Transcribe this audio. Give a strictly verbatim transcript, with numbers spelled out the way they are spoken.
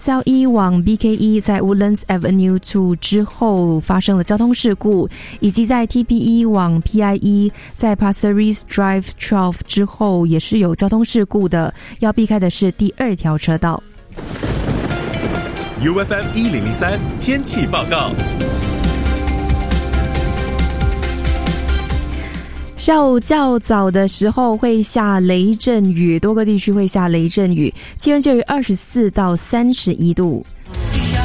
South 一往 B K 一在 Woodlands Avenue 二之后发生了交通事故，以及在 T P 一往 P I 一在 Pasir Ris Drive 十二之后也是有交通事故的，要避开的是第二条车道。 U F M 一零零三天气报告。 下午较早的时候会下雷阵雨，多个地区会下雷阵雨，气温介于二十四到三十一度。